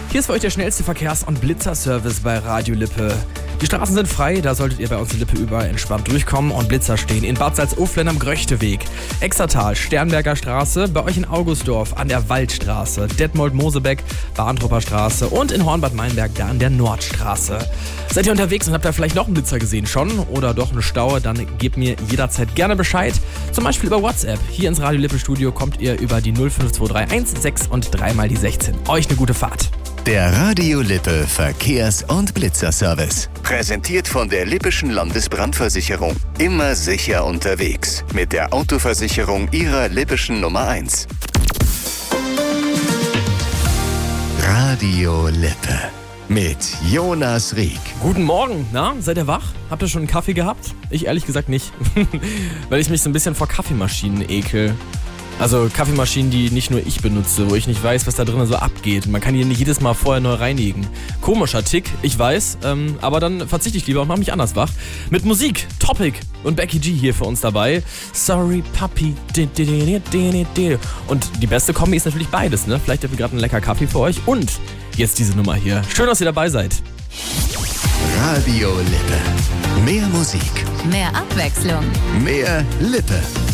Hier ist für euch der schnellste Verkehrs- und Blitzerservice bei Radio Lippe. Die Straßen sind frei, da solltet ihr bei uns in Lippe überall entspannt durchkommen und Blitzer stehen in Bad Salzuflen am Gröchteweg, Exertal, Sternberger Straße, bei euch in Augustdorf an der Waldstraße, Detmold-Mosebeck, Bahntrupper Straße und in Hornbad-Meinberg da an der Nordstraße. Seid ihr unterwegs und habt da vielleicht noch einen Blitzer gesehen schon oder doch eine Stau, dann gebt mir jederzeit gerne Bescheid. Zum Beispiel über WhatsApp. Hier ins Radio Lippe Studio kommt ihr über die 05231 6 und 3 mal die 16. Euch eine gute Fahrt. Der Radio Lippe Verkehrs- und Blitzerservice. Präsentiert von der Lippischen Landesbrandversicherung. Immer sicher unterwegs. Mit der Autoversicherung Ihrer Lippischen Nummer 1. Radio Lippe. Mit Jonas Rieck. Guten Morgen, na, seid ihr wach? Habt ihr schon einen Kaffee gehabt? Ich ehrlich gesagt nicht, weil ich mich so ein bisschen vor Kaffeemaschinen ekel. Also Kaffeemaschinen, die nicht nur ich benutze, wo ich nicht weiß, was da drin so abgeht. Man kann die nicht jedes Mal vorher neu reinigen. Komischer Tick, ich weiß, aber dann verzichte ich lieber und mache mich anders wach. Mit Musik, Topic und Becky G hier für uns dabei. Sorry Papi. Und die beste Kombi ist natürlich beides, ne? Vielleicht habt ihr gerade einen lecker Kaffee für euch und jetzt diese Nummer hier. Schön, dass ihr dabei seid. Radio Lippe. Mehr Musik. Mehr Abwechslung. Mehr Lippe.